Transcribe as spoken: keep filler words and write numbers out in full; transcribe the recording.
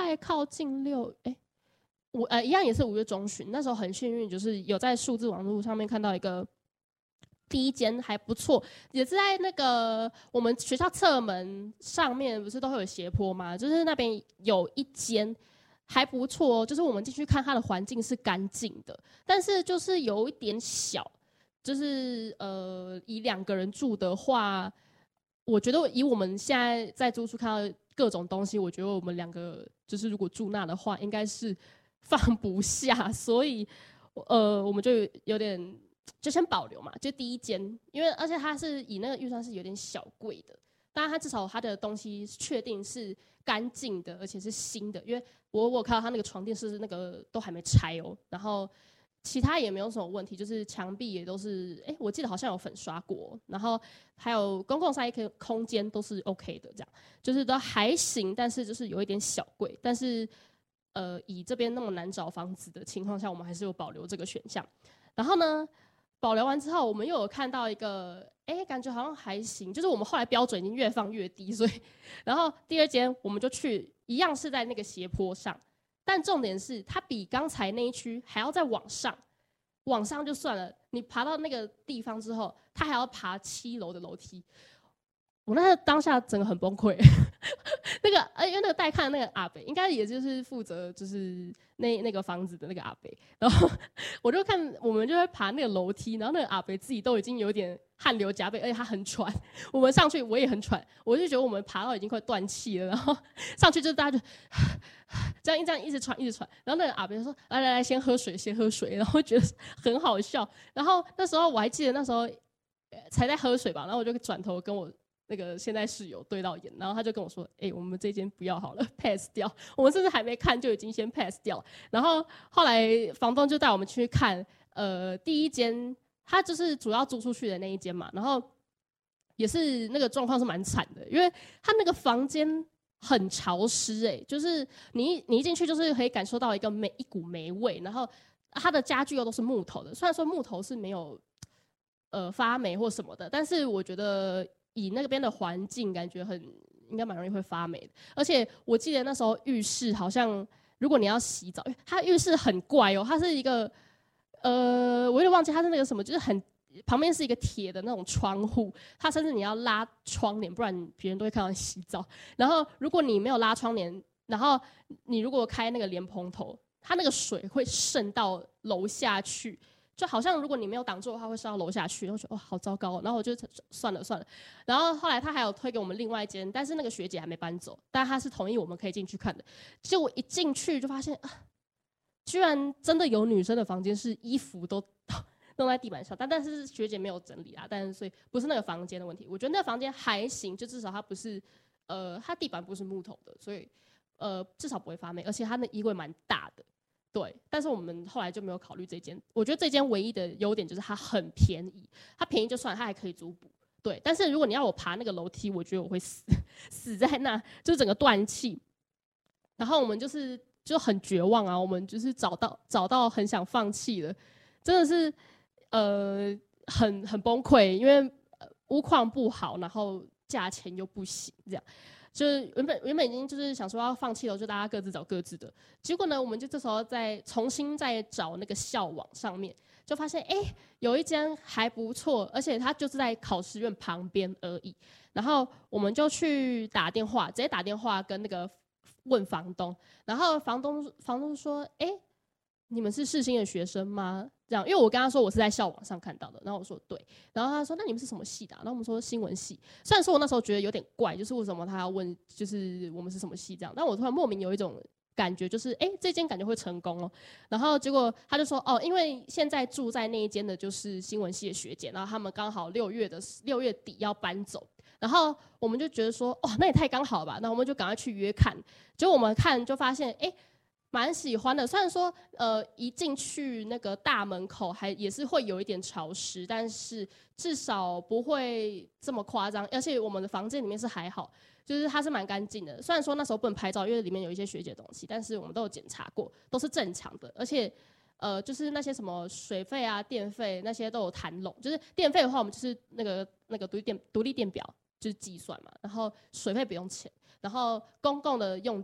在靠近六哎。我呃，一样也是五月中旬，那时候很幸运，就是有在数字网络上面看到一个第一间还不错，也是在那个我们学校侧门上面，不是都会有斜坡吗？就是那边有一间还不错哦，就是我们进去看它的环境是干净的，但是就是有一点小，就是呃，以两个人住的话，我觉得以我们现在在租处看到各种东西，我觉得我们两个就是如果住那的话，应该是放不下，所以呃，我们就有点就先保留嘛，就第一间，因为而且它是以那个预算是有点小贵的，当然它至少它的东西确定是干净的，而且是新的，因为我我看到它那个床垫是那个都还没拆哦，然后其他也没有什么问题，就是墙壁也都是，哎、欸，我记得好像有粉刷过，然后还有公共晒衣空间都是 OK 的，这样就是都还行，但是就是有一点小贵，但是。呃，以这边那么难找房子的情况下，我们还是有保留这个选项。然后呢，保留完之后，我们又有看到一个，哎，感觉好像还行，就是我们后来标准已经越放越低，所以，然后第二间我们就去，一样是在那个斜坡上，但重点是它比刚才那一区还要再往上，往上就算了，你爬到那个地方之后，它还要爬七楼的楼梯。我那当下整个很崩溃，那个呃，因为那个带看的那个阿北，应该也就是负责就是那那个房子的那个阿北，然后我就看我们就会爬那个楼梯，然后那个阿北自己都已经有点汗流浃背，而且他很喘，我们上去我也很喘，我就觉得我们爬到已经快断气了，然后上去就大家就这样一这样一直喘一直喘，然后那个阿北就说来来来先喝水先喝水，然后觉得很好笑，然后那时候我还记得那时候才在喝水吧，然后我就转头跟我。那个现在室友对到眼，然后他就跟我说：“哎、欸，我们这间不要好了 ，pass 掉。我们甚至还没看就已经先 pass 掉。然后后来房东就带我们去看，呃，第一间他就是主要租出去的那一间嘛，然后也是那个状况是蛮惨的，因为他那个房间很潮湿、欸，哎，就是你你一进去就是可以感受到一个霉一股霉味，然后它的家具又都是木头的，虽然说木头是没有呃发霉或什么的，但是我觉得。以那边的环境，感觉很应该蛮容易会发霉的。而且我记得那时候浴室好像，如果你要洗澡，它浴室很怪哦，它是一个呃，我有点忘记它是那个什么，就是很旁边是一个铁的那种窗户，它甚至你要拉窗帘，不然别人都会看到你洗澡。然后如果你没有拉窗帘，然后你如果开那个莲蓬头，它那个水会渗到楼下去。就好像如果你没有挡住的话，会上到楼下去，然后觉得哦好糟糕，然后我就算了算了。然后后来他还有推给我们另外一间，但是那个学姐还没搬走，但他是同意我们可以进去看的。结果我一进去就发现，啊，居然真的有女生的房间是衣服都弄在地板上，但但是学姐没有整理啊，但是所以不是那个房间的问题。我觉得那个房间还行，就至少它不是呃它地板不是木头的，所以呃至少不会发霉，而且它的衣柜蛮大的。对，但是我们后来就没有考虑这间。我觉得这间唯一的优点就是它很便宜，它便宜就算了，它还可以租补。对，但是如果你要我爬那个楼梯，我觉得我会死，死在那，就是整个断气。然后我们就是就很绝望啊，我们就是找到找到很想放弃了，真的是呃很很崩溃，因为屋况不好，然后价钱又不行，这样。就是原本原本已经就是想说要放弃了，就大家各自找各自的。结果呢，我们就这时候再重新再找那个校网上面，就发现哎、欸，有一间还不错，而且它就是在考试院旁边而已。然后我们就去打电话，直接打电话跟那个问房东，然后房东房东说，哎、欸，你们是世新的学生吗？这样，因为我跟他说我是在校网上看到的，然后我说对，然后他说那你们是什么系的、啊？然后我们说新闻系。虽然说我那时候觉得有点怪，就是为什么他要问，就是我们是什么系这样，但我突然莫名有一种感觉，就是哎、欸，这间感觉会成功哦。然后结果他就说哦，因为现在住在那一间的就是新闻系的学姐，然后他们刚好六月的六月底要搬走，然后我们就觉得说哦，那也太刚好了吧，那我们就赶快去约看。结果我们看就发现哎。欸蛮喜欢的，虽然说，呃，一进去那个大门口还也是会有一点潮湿，但是至少不会这么夸张。而且我们的房间里面是还好，就是它是蛮干净的。虽然说那时候不能拍照，因为里面有一些学姐的东西，但是我们都有检查过，都是正常的。而且，呃，就是那些什么水费啊、电费那些都有谈拢。就是电费的话，我们就是那个那个独立电独立电表就是计算嘛，然后水费不用钱。然后公共的用